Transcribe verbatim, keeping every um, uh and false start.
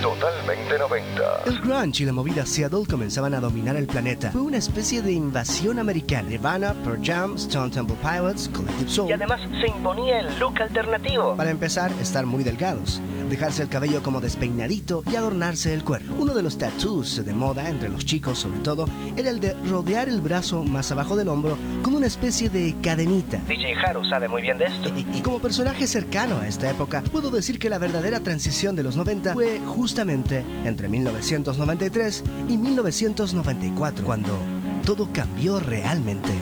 Totalmente noventa. El grunge y la movida Seattle comenzaban a dominar el planeta. Fue una especie de invasión americana. Nirvana, Pearl Jam, Stone Temple Pilots, Collective Soul. Y además se imponía el look alternativo. Para empezar, estar muy delgados, dejarse el cabello como despeinadito y adornarse el cuerpo. Uno de los tattoos de moda entre los chicos, sobre todo, era el de rodear el brazo más abajo del hombro con una especie de cadenita. D J Haru sabe muy bien de esto. Y como personaje cercano a esta época, puedo decir que la verdadera transición de los noventa fue justamente entre mil novecientos noventa y tres y mil novecientos noventa y cuatro, cuando todo cambió realmente.